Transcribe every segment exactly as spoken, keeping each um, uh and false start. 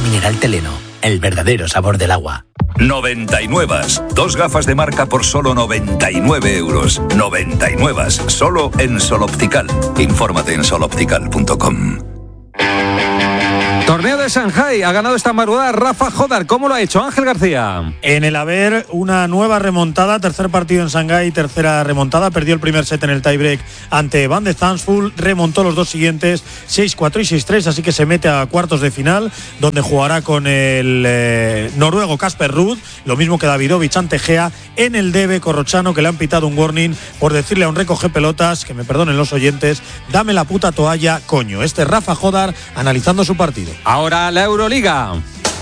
mineral Teleno, el verdadero sabor del agua. noventa y nueve. Dos gafas de marca por solo noventa y nueve euros. noventa y nueve. Solo en Sol Optical. Infórmate en sol optical punto com. Torneo de Shanghái, ha ganado esta madrugada Rafa Jodar. ¿Cómo lo ha hecho Ángel García? En el haber una nueva remontada, tercer partido en Shanghái, tercera remontada, perdió el primer set en el tiebreak ante Van de Zandvoort, remontó los dos siguientes, seis cuatro y seis tres, así que se mete a cuartos de final, donde jugará con el eh, noruego Casper Ruud, lo mismo que Davidovich ante Gea, en el D B Corrochano, que le han pitado un warning por decirle a un recoge pelotas, que me perdonen los oyentes, dame la puta toalla, coño. Este es Rafa Jodar analizando su partido. Ahora la Euroliga.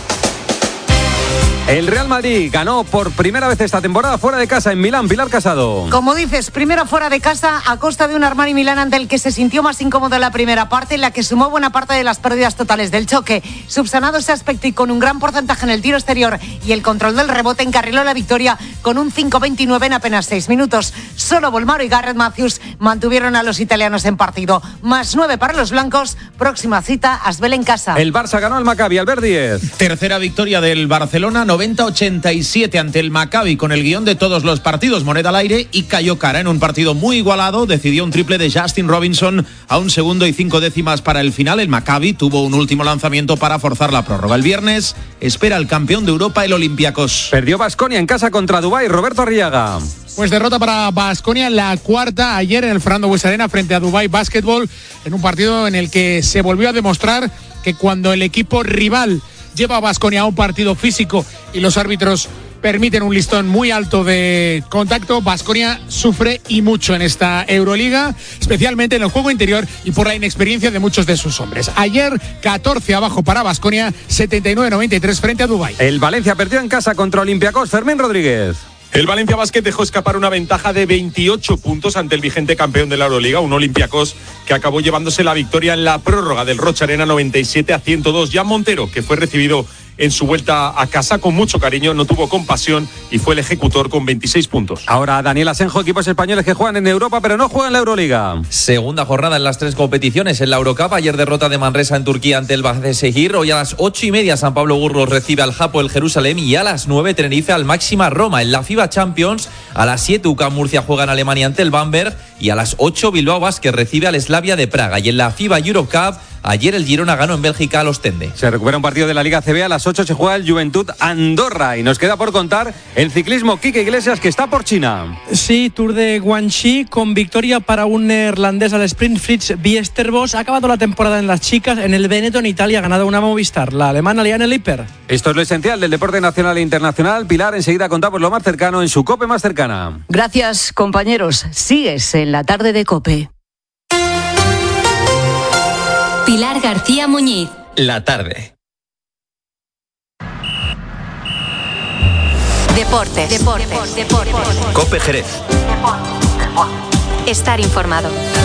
El Real Madrid ganó por primera vez esta temporada fuera de casa en Milán. Pilar Casado. Como dices, primero fuera de casa a costa de un Armani Milán ante el que se sintió más incómodo en la primera parte, en la que sumó buena parte de las pérdidas totales del choque. Subsanado ese aspecto y con un gran porcentaje en el tiro exterior y el control del rebote, encarriló la victoria con un cinco veintinueve en apenas seis minutos. Solo Bolmaro y Garrett Matthews mantuvieron a los italianos en partido. Más nueve para los blancos. Próxima cita, Asbel en casa. El Barça ganó al Maccabi, Albert Díez. Tercera victoria del Barcelona, noventa a ochenta y siete ante el Maccabi, con el guión de todos los partidos, moneda al aire, y cayó cara en un partido muy igualado. Decidió un triple de Justin Robinson a un segundo y cinco décimas para el final. El Maccabi tuvo un último lanzamiento para forzar la prórroga. El viernes espera al campeón de Europa, el Olympiacos. Perdió Baskonia en casa contra Dubái. Roberto Arriaga. Pues derrota para Baskonia, la cuarta ayer en el Fernando Buesa Arena frente a Dubái Basketball, en un partido en el que se volvió a demostrar que cuando el equipo rival lleva a Baskonia a un partido físico y los árbitros permiten un listón muy alto de contacto, Baskonia sufre y mucho en esta Euroliga, especialmente en el juego interior y por la inexperiencia de muchos de sus hombres. Ayer, catorce abajo para Baskonia, setenta y nueve a noventa y tres frente a Dubái. El Valencia perdió en casa contra Olympiacos. Fermín Rodríguez. El Valencia Basket dejó escapar una ventaja de veintiocho puntos ante el vigente campeón de la Euroliga, un Olympiacos que acabó llevándose la victoria en la prórroga del Rocha Arena, noventa y siete a ciento dos. Jan Montero, que fue recibido en su vuelta a casa con mucho cariño, no tuvo compasión y fue el ejecutor con veintiséis puntos. Ahora Daniel Asenjo, equipos españoles que juegan en Europa pero no juegan en la Euroliga. Segunda jornada en las tres competiciones en la Eurocup. Ayer derrota de Manresa en Turquía ante el Başakşehir. Hoy a las ocho y media San Pablo Burgos recibe al Hapoel Jerusalén y a las nueve Tenerife al Máxima Roma. En la FIBA Champions a las siete U C A M Murcia juega en Alemania ante el Bamberg y a las ocho Bilbao Basket recibe al Slavia de Praga. Y en la FIBA Eurocup ayer el Girona ganó en Bélgica a los Ostende. Se recupera un partido de la Liga C B. A las ocho se juega el Juventud Andorra. Y nos queda por contar el ciclismo. Quique Iglesias, que está por China. Sí, Tour de Guangxi con victoria para un neerlandés al sprint, Fritz Biestervos. Ha acabado la temporada en las chicas. En el Veneto, en Italia, ha ganado una Movistar, la alemana Liane Lippert. Esto es lo esencial del deporte nacional e internacional. Pilar, enseguida contamos lo más cercano en su COPE más cercana. Gracias, compañeros. Sigues en la tarde de COPE. Pilar García Muñiz. La tarde. Deportes. Deportes. Deportes. Deportes. COPE Jerez. Estar informado.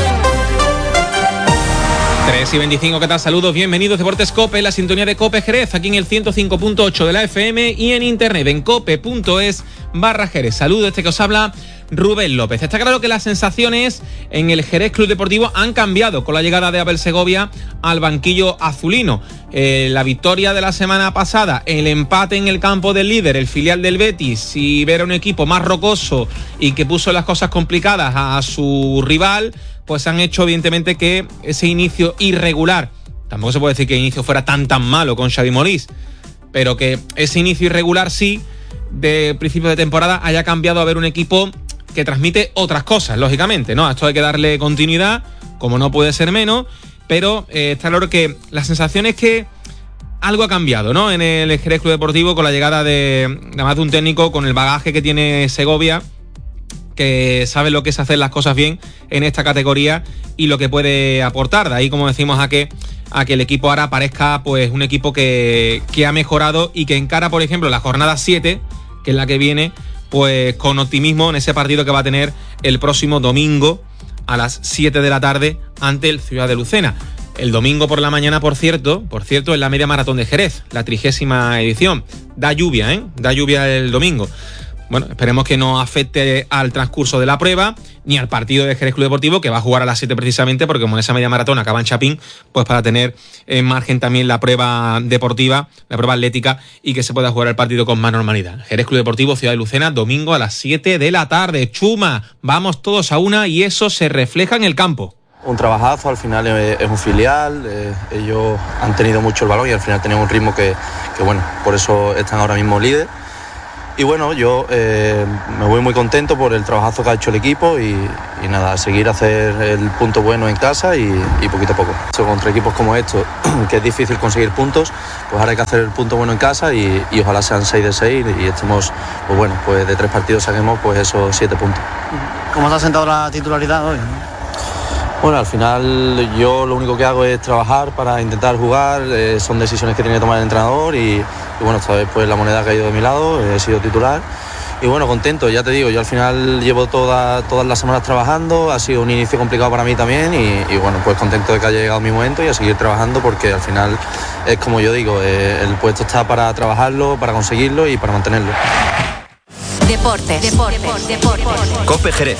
tres y veinticinco, ¿qué tal? Saludos, bienvenidos. Deportes COPE, la sintonía de COPE Jerez, aquí en el ciento cinco punto ocho de la F M y en internet en cope punto es barra Jerez. Saludos, este que os habla Rubén López. Está claro que las sensaciones en el Jerez Club Deportivo han cambiado con la llegada de Abel Segovia al banquillo azulino. Eh, la victoria de la semana pasada, el empate en el campo del líder, el filial del Betis, y ver a un equipo más rocoso y que puso las cosas complicadas a su rival, pues han hecho evidentemente que ese inicio irregular, tampoco se puede decir que el inicio fuera tan tan malo con Xavi Molís, pero que ese inicio irregular sí, de principio de temporada, haya cambiado a ver un equipo que transmite otras cosas, lógicamente, ¿no? A esto hay que darle continuidad, como no puede ser menos, pero eh, está claro que la sensación es que algo ha cambiado, ¿no? En el Jerez Club Deportivo con la llegada de, además de un técnico con el bagaje que tiene Segovia, que sabe lo que es hacer las cosas bien en esta categoría y lo que puede aportar. De ahí, como decimos, a que, a que el equipo ahora parezca pues un equipo que, que ha mejorado y que encara, por ejemplo, la jornada siete, que es la que viene, pues con optimismo en ese partido que va a tener el próximo domingo a las siete de la tarde ante el Ciudad de Lucena. El domingo por la mañana, por cierto, por cierto, es la media maratón de Jerez, la trigésima edición. Da lluvia, ¿eh? Da lluvia el domingo. bueno, esperemos que no afecte al transcurso de la prueba ni al partido de Jerez Club Deportivo, que va a jugar a las siete precisamente, porque como en esa media maratón acaba en Chapín, pues para tener en margen también la prueba deportiva, la prueba atlética, y que se pueda jugar el partido con más normalidad. Jerez Club Deportivo, Ciudad de Lucena, domingo a las siete de la tarde. Chuma, vamos todos a una y eso se refleja en el campo. Un trabajazo, al final es, es un filial, eh, ellos han tenido mucho el balón y al final tienen un ritmo que, que bueno, por eso están ahora mismo líderes. Y bueno, yo eh, me voy muy contento por el trabajazo que ha hecho el equipo y, y nada, a seguir a hacer el punto bueno en casa y, y poquito a poco. Contra equipos como estos, que es difícil conseguir puntos, pues ahora hay que hacer el punto bueno en casa y, y ojalá sean seis de seis y estemos, pues bueno, pues de tres partidos saquemos pues esos siete puntos. ¿Cómo te ha sentado la titularidad hoy? Bueno, al final yo lo único que hago es trabajar para intentar jugar, eh, son decisiones que tiene que tomar el entrenador y, y bueno, esta vez pues la moneda ha caído de mi lado, he sido titular y bueno, contento, ya te digo, yo al final llevo toda, todas las semanas trabajando, ha sido un inicio complicado para mí también y, y bueno, pues contento de que haya llegado mi momento y a seguir trabajando porque al final es como yo digo, eh, el puesto está para trabajarlo, para conseguirlo y para mantenerlo. Deportes, deportes, deportes. COPE Jerez.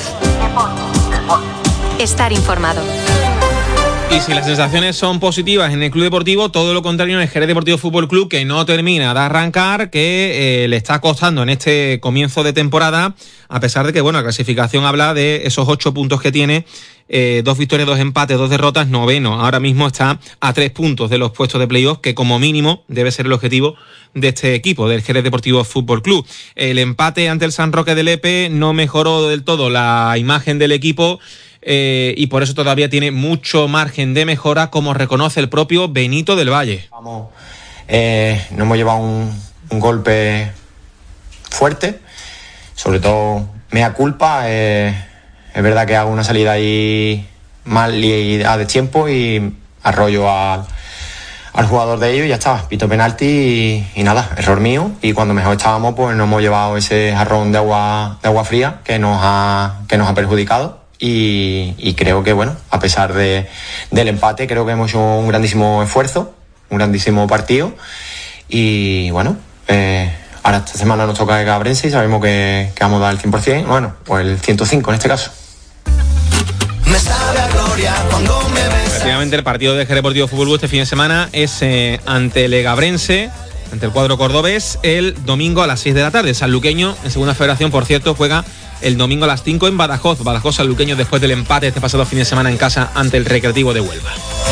Estar informado. Y si las sensaciones son positivas en el club deportivo, todo lo contrario en el Jerez Deportivo Fútbol Club, que no termina de arrancar, que eh, le está costando en este comienzo de temporada, a pesar de que, bueno, la clasificación habla de esos ocho puntos que tiene, eh, dos victorias, dos empates, dos derrotas, noveno. Ahora mismo está a tres puntos de los puestos de playoff, que como mínimo debe ser el objetivo de este equipo, del Jerez Deportivo Fútbol Club. El empate ante el San Roque de Lepe no mejoró del todo la imagen del equipo, Eh, y por eso todavía tiene mucho margen de mejora, como reconoce el propio Benito del Valle. Vamos, eh, nos hemos llevado un, un golpe fuerte, sobre todo mea culpa, eh, es verdad que hago una salida ahí mal y a destiempo y arrollo al, al jugador de ellos y ya está, pito penalti y, y nada, error mío, y cuando mejor estábamos pues nos hemos llevado ese jarrón de agua, de agua fría que nos ha, que nos ha perjudicado. Y, y creo que, bueno, a pesar de, del empate, creo que hemos hecho un grandísimo esfuerzo, un grandísimo partido. Y bueno, eh, ahora esta semana nos toca el Gabrense y sabemos que, que vamos a dar el cien por ciento, bueno, pues el ciento cinco en este caso. Me sabe a gloria cuando me ves. Efectivamente, el partido de Jerez Deportivo Fútbol Club este fin de semana es eh, ante el Gabrense, ante el cuadro cordobés, el domingo a las seis de la tarde. Sanluqueño, en segunda federación, por cierto, juega el domingo a las cinco en Badajoz. Badajoz Sanluqueño después del empate este pasado fin de semana en casa ante el Recreativo de Huelva.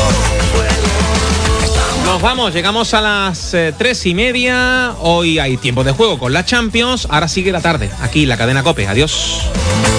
Nos vamos, llegamos a las eh, tres y media. Hoy hay tiempo de juego con la Champions. Ahora sigue la tarde, aquí la cadena COPE. Adiós.